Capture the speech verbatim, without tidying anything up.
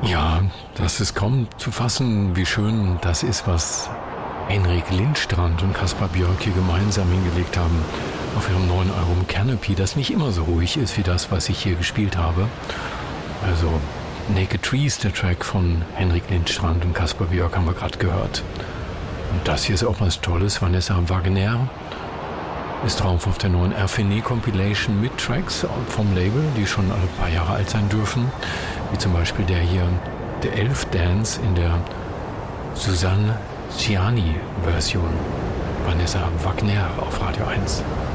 Ja, das ist kaum zu fassen, wie schön das ist, was Henrik Lindstrand und Kaspar Björk hier gemeinsam hingelegt haben auf ihrem neuen Album Canopy, das nicht immer so ruhig ist wie das, was ich hier gespielt habe. Also Naked Trees, der Track von Henrik Lindstrand und Kaspar Björk, haben wir gerade gehört. Und das hier ist auch was Tolles. Vanessa Wagner ist drauf auf der neuen Erfine Compilation mit Tracks vom Label, die schon alle paar Jahre alt sein dürfen. Wie zum Beispiel der hier, der Elf Dance in der Susanne Ciani Version. Vanessa Wagner auf Radio eins.